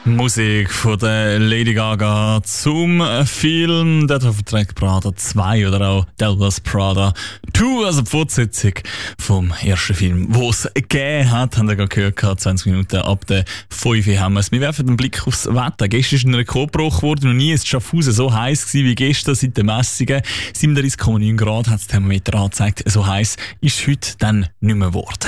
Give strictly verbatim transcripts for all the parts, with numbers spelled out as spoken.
Musik von der Lady Gaga zum Film Death verträgt Prada zwei oder auch Devils Prada zwei, also die Fortsetzung vom ersten Film, den es gegeben hat, haben wir gerade gehört, zwanzig Minuten ab der fünf haben wir es. Wir werfen den Blick aufs Wetter. Gestern ist ein Rekord gebrochen worden, noch nie ist Schaffhausen so heiß gewesen wie gestern seit den Messungen. siebenunddreißig Komma neun Grad hat das Thermometer angezeigt. So heiß ist heute dann nicht mehr geworden.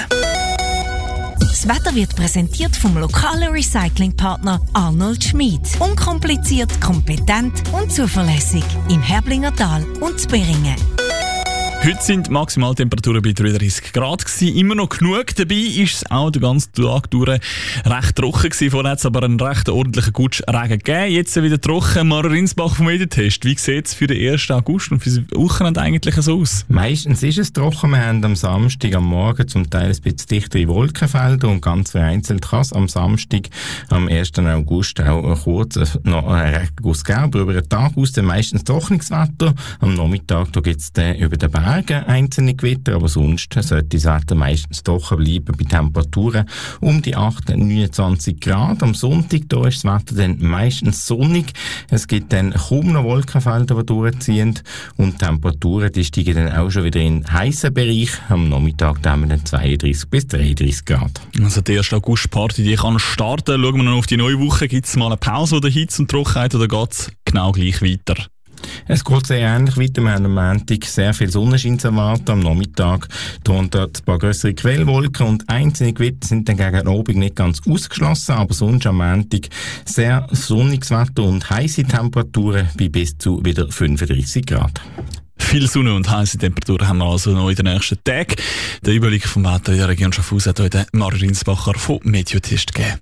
Das Wetter wird präsentiert vom lokalen Recyclingpartner Arnold Schmid. Unkompliziert, kompetent und zuverlässig. Im Herblinger Tal und Zberingen. Heute sind die Maximaltemperaturen bei dreiunddreißig Grad gewesen. Immer noch genug. Dabei ist es auch den ganzen Tag durch recht trocken gewesen. Vorher hat es aber einen recht ordentlichen Gutschregen gegeben. Jetzt wieder trocken. Mara Rinsbach vom Medientest. Wie sieht es für den ersten August und für das Wochenende eigentlich so aus? Meistens ist es trocken. Wir haben am Samstag, am Morgen zum Teil ein bisschen dichtere Wolkenfelder und ganz vereinzelt kann es am Samstag, am ersten August auch kurz noch einen Regenguss geben. Aber über den Tag aus dann meistens trockenes Wetter. Am Nachmittag gibt es dann über den Berg einzelne Gewitter, aber sonst sollte das Wetter meistens trocken bleiben bei Temperaturen um die achtundzwanzig, neunundzwanzig Grad. Am Sonntag da ist das Wetter dann meistens sonnig. Es gibt dann kaum noch Wolkenfelder, die durchziehen und die Temperaturen die steigen dann auch schon wieder in den heissen Bereich. Am Nachmittag haben wir dann zweiunddreißig bis dreiunddreißig Grad. Also die erste Augustparty, die kann starten. Schauen wir noch auf die neue Woche. Gibt es mal eine Pause oder Hitze und Trockenheit oder geht es genau gleich weiter? Es geht sehr ähnlich weiter. Wir haben am Montag sehr viel Sonnenschein zu erwarten. Am Nachmittag drohen dort ein paar grössere Quellwolken und einzelne Gewitter sind dann gegen den Abend nicht ganz ausgeschlossen. Aber sonst am Montag sehr sonniges Wetter und heisse Temperaturen bei bis zu wieder fünfunddreißig Grad. Viel Sonne und heiße Temperaturen haben wir also noch in den nächsten Tagen. Der Überblick vom Wetter in der Region Schaffhausen hat heute Mara Rinsbacher vom Medientest gegeben.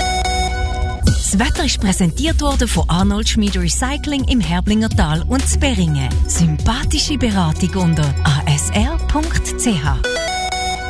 Das Wetter ist präsentiert worden von Arnold Schmid Recycling im Herblinger Tal und Zberingen. Sympathische Beratung unter a s r punkt c h.